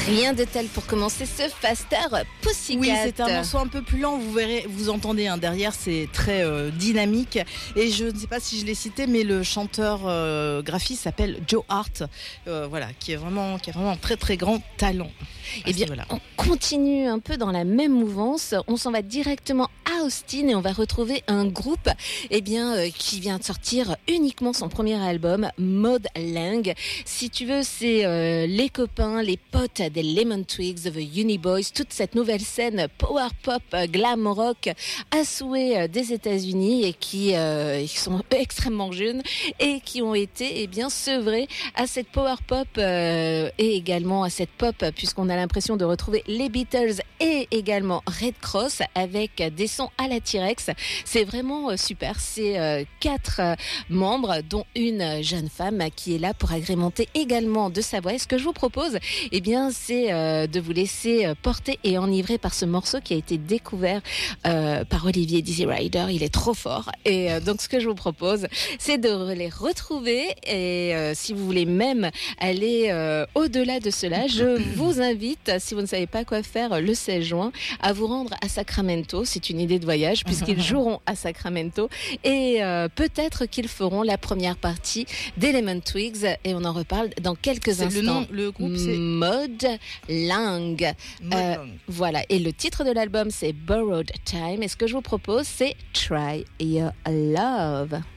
Rien de tel pour commencer ce Faster Pussycat. Oui, c'est un morceau un peu plus lent, vous verrez, vous entendez derrière, c'est très dynamique. Et je ne sais pas si je l'ai cité, mais le chanteur graphiste s'appelle Joe Hart, qui a vraiment un très très grand talent. Eh bien, on continue un peu dans la même mouvance. On s'en va directement à Austin et on va retrouver un groupe qui vient de sortir uniquement son premier album, Maud Lang. Si tu veux, c'est les copains, les potes des Lemon Twigs, The Uniboys, toute cette nouvelle scène power pop, glam rock à souhait des États-Unis et qui sont extrêmement jeunes et qui ont été sevrés à cette power pop et également à cette pop, puisqu'on a l'impression de retrouver les Beatles et également Red Cross avec des sons à la T-Rex. C'est vraiment super. C'est 4 membres, dont une jeune femme qui est là pour agrémenter également de sa voix. Et ce que je vous propose, c'est de vous laisser porter et enivrer par ce morceau qui a été découvert par Olivier Dizzy Rider. Il est trop fort. Et donc, ce que je vous propose, c'est de les retrouver. Et si vous voulez même aller au-delà de cela, je vous invite, si vous ne savez pas quoi faire le 16 juin, à vous rendre à Sacramento. C'est une idée de voyage puisqu'ils joueront à Sacramento et peut-être qu'ils feront la première partie des Lemon Twigs et on en reparle dans quelques instants. Le groupe, c'est Maud Lang. Voilà. Et le titre de l'album, c'est Borrowed Time. Et ce que je vous propose, c'est Try Your Love.